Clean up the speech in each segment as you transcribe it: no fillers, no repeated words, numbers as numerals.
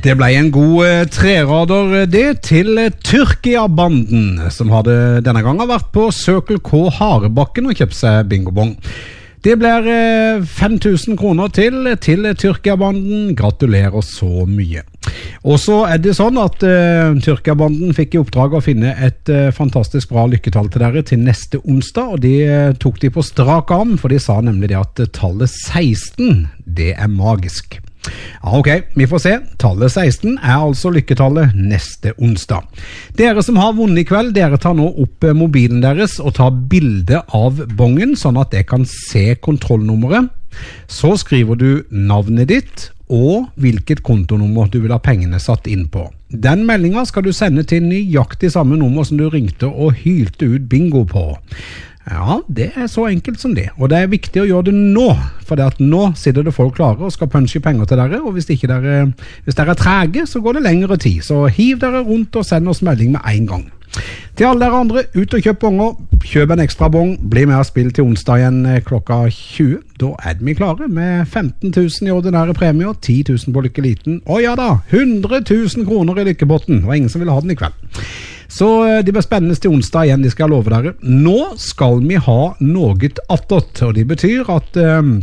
Det ble en god trerader det til Tyrkia-banden, som hadde denne gangen vært på Circle K Harebakken og kjøpt seg bingobong. Det blir 5.000 kroner til Tyrkia-banden. Gratulerer så mye. Og så det sånn at Tyrkia-banden fikk i oppdrag å finne et fantastisk bra lykketall til dere til neste onsdag, og det tok de på strak arm, for de sa nemlig det at tallet 16, det magisk. Ja, ok, vi får se. Tallet 16 altså lykketallet neste onsdag. Dere som har vunnet i kveld, dere tar nå opp mobilen deres og tar bilde av bongen, sånn at jeg kan se kontrollnummeret. Så skriver du navnet ditt og hvilket kontonummer du vil ha pengene satt inn på. Den meldingen skal du sende til nøyaktig samme nummer som du ringte og hylte ut bingo på. Ja, det så enkelt som det. Og det viktig å gjøre det nå, for det at nå sitter det folk klare og skal punche penger til dere, og hvis dere trege, så går det lengre tid. Så hiv dere rundt og send oss melding med en gang. Til alle dere andre, ut og kjøp bonger, kjøp en ekstra bong, bli med og spill til onsdag igjen klokka 20. Da vi klare med 15.000 i ordinære premier, 10.000 på Lykkeliten, og ja da, 100.000 kroner i lykkepotten, og ingen som vil ha den i kveld. Så det blir spennende til onsdag igjen, de skal love dere. Nå skal vi ha noe attåt, og det betyr at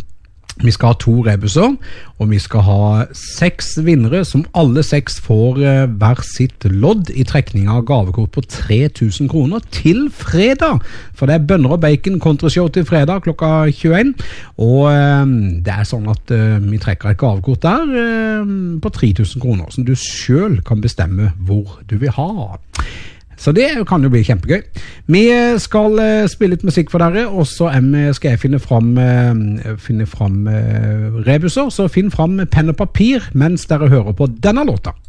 vi skal ha 2 rebuser, og vi skal ha 6 vinnere, som alle 6 får hver sitt lodd i trekning av gavekort på 3.000 kroner til fredag. For det bønner og bacon kontrashow til fredag klokka 21, og det sånn at vi trekker et gavekort der på 3.000 kroner, som du selv kan bestemme hvor du vil ha. Så det kan jo bli kjempegøy. Vi skal spille litt musikk for dere, og så skal jeg finne fram rebuser, så finn fram penn og papir mens dere hører på denne låta.